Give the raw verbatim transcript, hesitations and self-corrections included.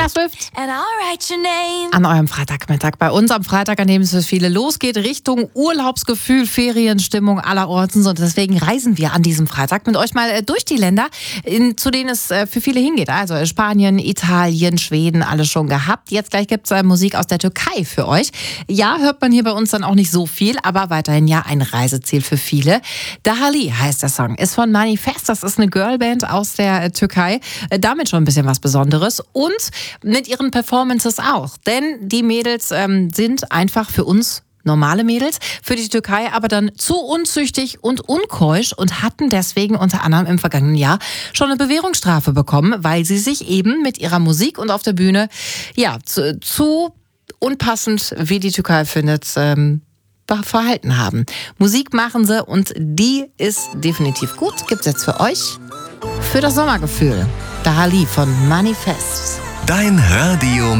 Taylor Swift. And I'll write your name. An eurem Freitagmittag. Bei uns am Freitag, an dem es für viele losgeht, Richtung Urlaubsgefühl, Ferienstimmung allerorten. Und deswegen reisen wir an diesem Freitag mit euch mal durch die Länder, in, zu denen es für viele hingeht. Also Spanien, Italien, Schweden, alles schon gehabt. Jetzt gleich gibt es Musik aus der Türkei für euch. Ja, hört man hier bei uns dann auch nicht so viel, aber weiterhin ja ein Reiseziel für viele. Dahali heißt der Song, ist von Manifest. Das ist eine Girlband aus der Türkei. Damit schon ein bisschen was Besonderes. Und mit ihren Performances auch. Denn die Mädels ähm, sind einfach für uns normale Mädels, für die Türkei aber dann zu unzüchtig und unkeusch und hatten deswegen unter anderem im vergangenen Jahr schon eine Bewährungsstrafe bekommen, weil sie sich eben mit ihrer Musik und auf der Bühne ja zu, zu unpassend, wie die Türkei findet, ähm, verhalten haben. Musik machen sie und die ist definitiv gut. Gibt's jetzt für euch für das Sommergefühl. Dahali von Manifest. Dein Radio